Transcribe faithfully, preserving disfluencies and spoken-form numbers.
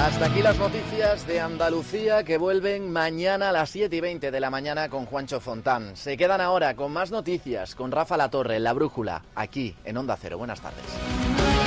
Hasta aquí las noticias de Andalucía, que vuelven mañana a las siete y veinte de la mañana con Juancho Fontán. Se quedan ahora con más noticias, con Rafa Latorre, en La Brújula, aquí en Onda Cero. Buenas tardes.